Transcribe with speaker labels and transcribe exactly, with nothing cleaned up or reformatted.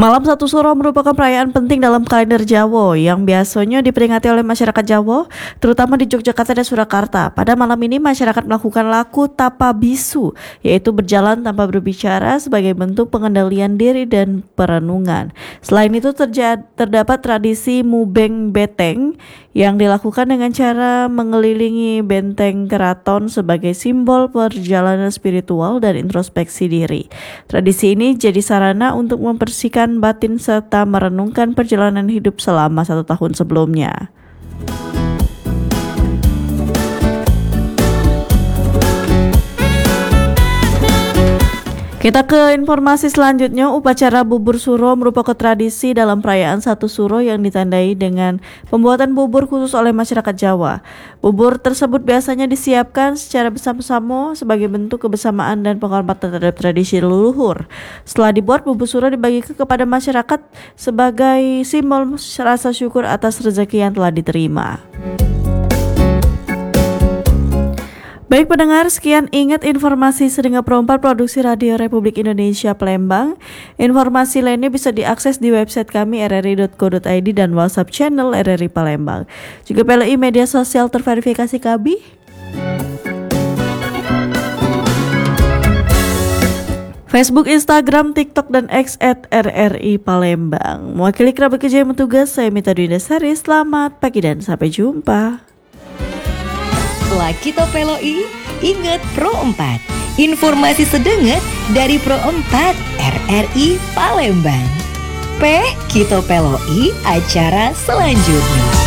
Speaker 1: Malam Satu Suro merupakan perayaan penting dalam kalender Jawa yang biasanya diperingati oleh masyarakat Jawa, terutama di Yogyakarta dan Surakarta. Pada malam ini masyarakat melakukan laku tapa bisu, yaitu berjalan tanpa berbicara sebagai bentuk pengendalian diri dan perenungan. Selain itu terja- terdapat tradisi mubeng beteng yang dilakukan dengan cara mengelilingi benteng keraton sebagai simbol perjalanan spiritual dan introspeksi diri. Tradisi ini jadi sarana untuk membersihkan batin serta merenungkan perjalanan hidup selama satu tahun sebelumnya. Kita ke informasi selanjutnya. Upacara bubur suro merupakan tradisi dalam perayaan Satu Suro yang ditandai dengan pembuatan bubur khusus oleh masyarakat Jawa. Bubur tersebut biasanya disiapkan secara bersama-sama sebagai bentuk kebersamaan dan penghormatan terhadap tradisi leluhur. Setelah dibuat, bubur suro dibagikan kepada masyarakat sebagai simbol rasa syukur atas rezeki yang telah diterima. Baik pendengar, sekian Ingat Informasi Sedengar Pro empat Produksi Radio Republik Indonesia Palembang. Informasi lainnya bisa diakses di website kami r r i dot co dot i d dan WhatsApp channel R R I Palembang. Juga P L I media sosial terverifikasi kami. Facebook, Instagram, TikTok, dan X at R R I Palembang. Mewakili kerabat kerja yang bertugas, saya Mita Dwi Dasari. Selamat pagi dan sampai jumpa.
Speaker 2: Setelah kita peloi, ingat Pro empat. Informasi sedengat dari Pro empat R R I Palembang. P kita peloi acara selanjutnya.